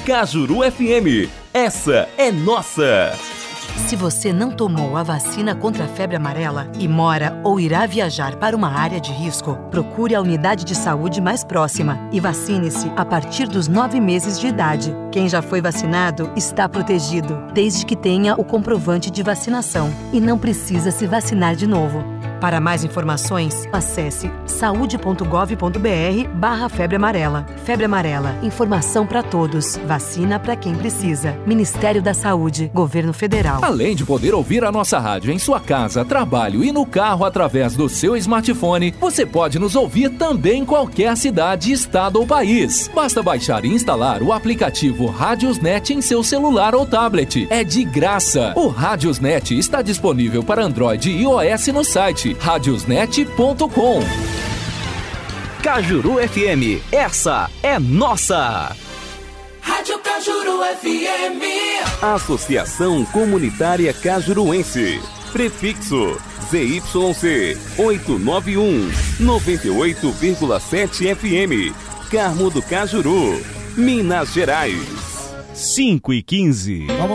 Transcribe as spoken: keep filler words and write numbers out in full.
Cajuru F M. Essa é nossa. Se você não tomou a vacina contra a febre amarela e mora ou irá viajar para uma área de risco, procure a unidade de saúde mais próxima e vacine-se a partir dos nove meses de idade. Quem já foi vacinado está protegido, desde que tenha o comprovante de vacinação e não precisa se vacinar de novo. Para mais informações, acesse saude.gov.br barra febre amarela. Febre amarela, informação para todos. Vacina para quem precisa. Ministério da Saúde, Governo Federal. Além de poder ouvir a nossa rádio em sua casa, trabalho e no carro através do seu smartphone, você pode nos ouvir também em qualquer cidade, estado ou país. Basta baixar e instalar o aplicativo Radiosnet em seu celular ou tablet. É de graça. O Radiosnet está disponível para Android e iOS no site radiosnet ponto com. Cajuru F M, essa é nossa. Rádio Cajuru F M. Associação Comunitária Cajuruense. Prefixo Z Y C oitocentos e noventa e um, noventa e oito vírgula sete F M. Carmo do Cajuru, Minas Gerais. cinco e quinze.